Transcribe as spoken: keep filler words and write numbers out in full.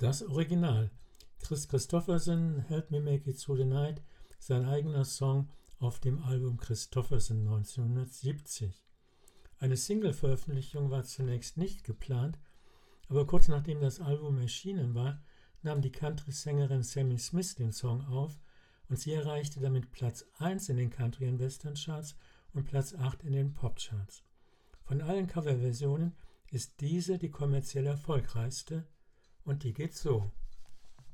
Das Original. Kris Kristofferson, Help Me Make It Through the Night, sein eigener Song auf dem Album Kristofferson neunzehnhundertsiebzig. Eine Single-Veröffentlichung war zunächst nicht geplant, aber kurz nachdem das Album erschienen war, nahm die Country-Sängerin Sammi Smith den Song auf und sie erreichte damit Platz eins in den Country- und Western-Charts und Platz acht in den Pop-Charts. Von allen Coverversionen ist diese die kommerziell erfolgreichste und die geht so.